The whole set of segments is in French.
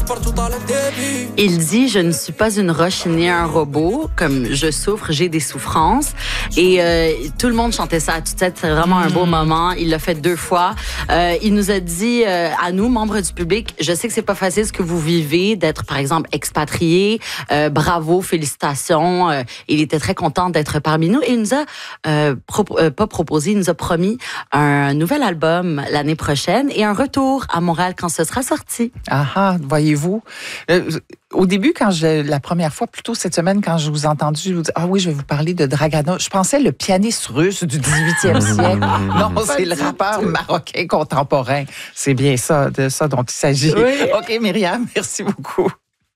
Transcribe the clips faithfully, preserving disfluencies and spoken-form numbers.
Il dit, je ne suis pas une roche ni un robot, comme je souffre, j'ai des souffrances. Et euh, tout le monde chantait ça à tue-tête, c'est vraiment un beau moment. Il l'a fait deux fois. Euh, il nous a dit, euh, à nous, membres du public, je sais que c'est pas facile ce que vous vivez, d'être, par exemple, expatrié. Euh, bravo, félicitations. Euh, il était très content d'être parmi nous. Et il nous a, euh, pro- euh, pas proposé, il nous a promis un nouvel album l'année prochaine et un retour à Montréal quand ce sera sorti. Ah ah, voyez-vous. Euh, au début, quand je, la première fois, plutôt cette semaine, quand je vous ai entendu, je vous dis, ah oui, je vais vous parler de Dragana. Je pensais le pianiste russe du dix-huitième siècle. Non, c'est le rappeur marocain contemporain. C'est bien ça, de ça dont il s'agit. Oui. OK, Myriam, merci beaucoup.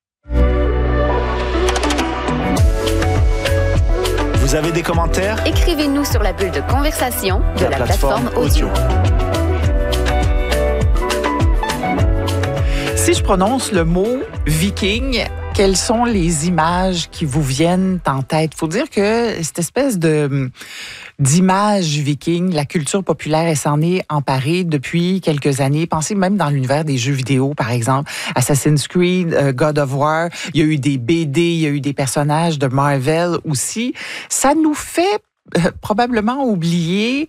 Vous avez des commentaires? Écrivez-nous sur la bulle de conversation de la, la plateforme, plateforme audio. Si je prononce le mot viking, quelles sont les images qui vous viennent en tête? Il faut dire que cette espèce de d'image viking, la culture populaire, elle s'en est emparée depuis quelques années. Pensez même dans l'univers des jeux vidéo, par exemple. Assassin's Creed, euh, God of War, il y a eu des B D, il y a eu des personnages de Marvel aussi. Ça nous fait euh, probablement oublier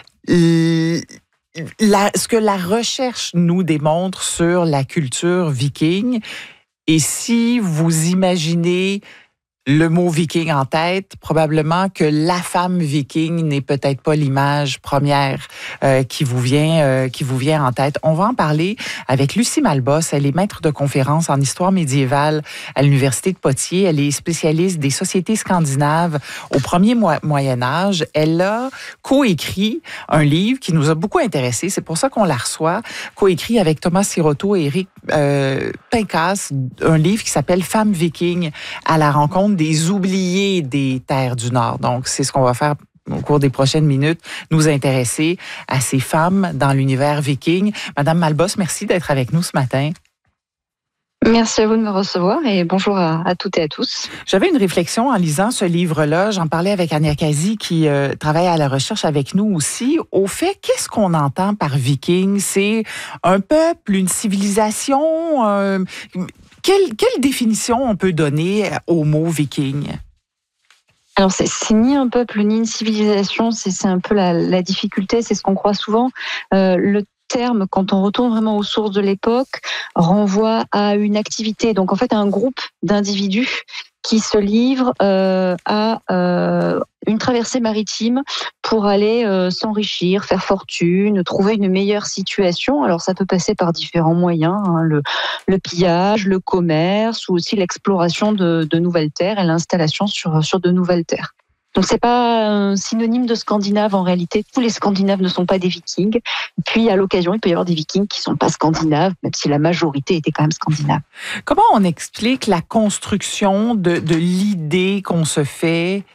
euh, La, ce que la recherche nous démontre sur la culture viking. Et si vous imaginez le mot viking en tête, probablement que la femme viking n'est peut-être pas l'image première euh, qui vous vient euh, qui vous vient en tête. On va en parler avec Lucie Malbos. Elle est maître de conférences en histoire médiévale à l'Université de Poitiers. Elle est spécialiste des sociétés scandinaves au premier Moyen Âge. Elle a coécrit un livre qui nous a beaucoup intéressés. C'est pour ça qu'on la reçoit. Coécrit avec Thomas Siroto et Éric euh, Pincas, un livre qui s'appelle Femmes vikings à la rencontre des oubliés des terres du Nord. Donc, c'est ce qu'on va faire au cours des prochaines minutes, nous intéresser à ces femmes dans l'univers viking. Madame Malbos, merci d'être avec nous ce matin. Merci à vous de me recevoir et bonjour à, à toutes et à tous. J'avais une réflexion en lisant ce livre-là. J'en parlais avec Ania Kazi qui euh, travaille à la recherche avec nous aussi. Au fait, qu'est-ce qu'on entend par viking? C'est un peuple, une civilisation? Euh, quelle, quelle définition on peut donner au mot viking? Alors, c'est, c'est ni un peuple ni une civilisation, c'est, c'est un peu la, la difficulté, c'est ce qu'on croit souvent. Euh, le terme, quand on retourne vraiment aux sources de l'époque, renvoie à une activité, donc en fait à un groupe d'individus qui se livrent euh, à euh, une traversée maritime pour aller euh, s'enrichir, faire fortune, trouver une meilleure situation. Alors ça peut passer par différents moyens, hein, le, le pillage, le commerce ou aussi l'exploration de, de nouvelles terres et l'installation sur, sur de nouvelles terres. Donc c'est pas un synonyme de Scandinave en réalité. Tous les Scandinaves ne sont pas des Vikings. Puis à l'occasion, il peut y avoir des Vikings qui sont pas Scandinaves, même si la majorité était quand même Scandinave. Comment on explique la construction de, de l'idée qu'on se fait